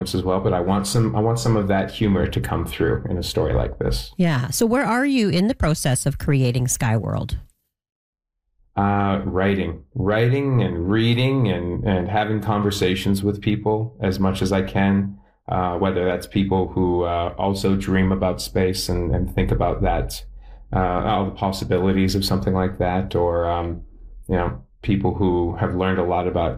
as well, but I want some of that humor to come through in a story like this. Yeah. So where are you in the process of creating Skyworld? Writing and reading and having conversations with people as much as I can. Whether that's people who also dream about space and think about that, all the possibilities of something like that, or people who have learned a lot about